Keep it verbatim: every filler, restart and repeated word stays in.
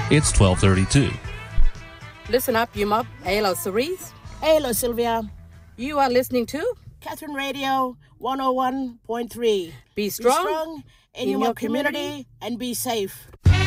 It's twelve thirty-two. Listen up, Yumup. Hello, Cerise. Hello, Sylvia. You are listening to Catherine Radio one oh one point three. Be Strong, be strong in, in your, your community, community and be safe.